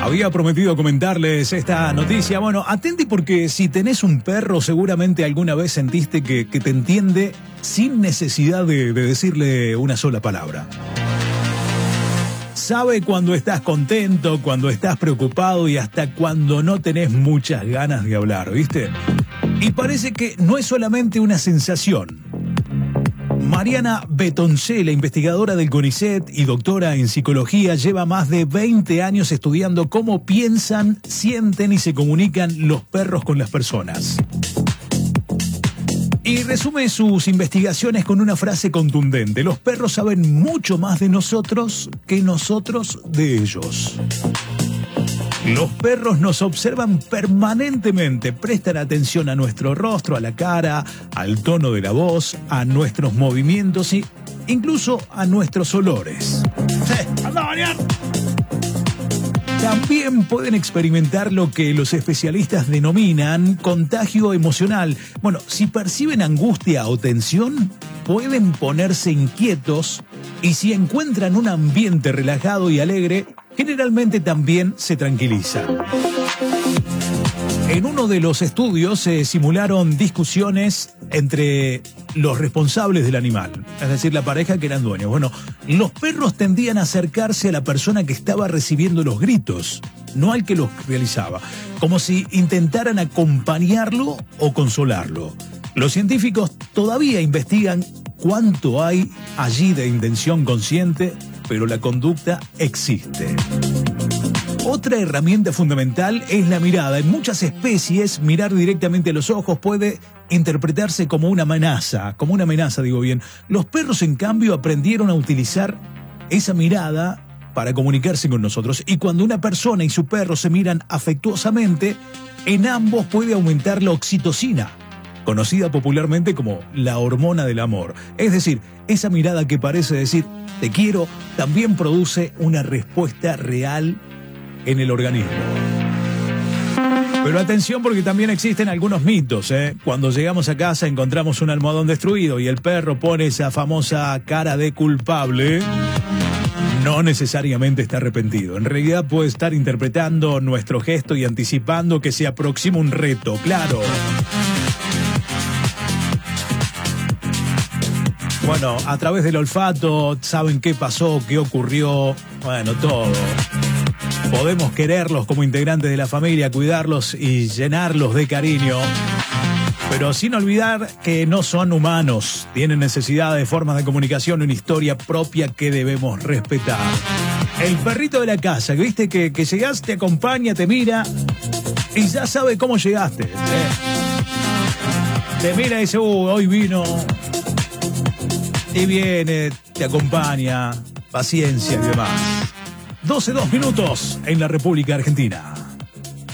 Había prometido comentarles esta noticia. Bueno, atenti porque si tenés un perro, seguramente alguna vez sentiste que te entiende sin necesidad de decirle una sola palabra. Sabe cuando estás contento, cuando estás preocupado y hasta cuando no tenés muchas ganas de hablar, ¿viste? Y parece que no es solamente una sensación. Mariana Betoncela, investigadora del CONICET y doctora en psicología, lleva más de 20 años estudiando cómo piensan, sienten y se comunican los perros con las personas. Y resume sus investigaciones con una frase contundente: los perros saben mucho más de nosotros que nosotros de ellos. Los perros nos observan permanentemente, prestan atención a nuestro rostro, a la cara, al tono de la voz, a nuestros movimientos e incluso a nuestros olores. ¡Anda a bañar! También pueden experimentar lo que los especialistas denominan contagio emocional. Bueno, si perciben angustia o tensión, pueden ponerse inquietos y si encuentran un ambiente relajado y alegre, generalmente también se tranquilizan. En uno de los estudios se simularon discusiones entre los responsables del animal, es decir, la pareja que eran dueños. Bueno, los perros tendían a acercarse a la persona que estaba recibiendo los gritos, no al que los realizaba, como si intentaran acompañarlo o consolarlo. Los científicos todavía investigan cuánto hay allí de intención consciente, pero la conducta existe. Otra herramienta fundamental es la mirada. En muchas especies, mirar directamente a los ojos puede interpretarse como una amenaza, digo bien. Los perros, en cambio, aprendieron a utilizar esa mirada para comunicarse con nosotros. Y cuando una persona y su perro se miran afectuosamente, en ambos puede aumentar la oxitocina, conocida popularmente como la hormona del amor. Es decir, esa mirada que parece decir te quiero, también produce una respuesta real en el organismo. Pero atención, porque también existen algunos mitos, ¿eh? Cuando llegamos a casa encontramos un almohadón destruido y el perro pone esa famosa cara de culpable, no necesariamente está arrepentido. En realidad puede estar interpretando nuestro gesto y anticipando que se aproxima un reto, claro. Bueno, a través del olfato saben qué pasó, qué ocurrió, bueno, todo. Podemos quererlos como integrantes de la familia, cuidarlos y llenarlos de cariño, pero sin olvidar que no son humanos, tienen necesidad de formas de comunicación y una historia propia que debemos respetar. El perrito de la casa, viste que llegás, te acompaña, te mira y ya sabe cómo llegaste. Te mira y dice, hoy vino, y viene, te acompaña, paciencia y demás. 12:02 en la República Argentina.